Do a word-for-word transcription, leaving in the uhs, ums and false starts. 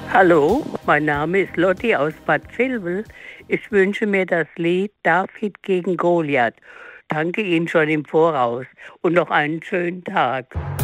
Hallo, mein Name ist Lotti aus Bad Vilbel. Ich wünsche mir das Lied David gegen Goliath. Danke Ihnen schon im Voraus und noch einen schönen Tag.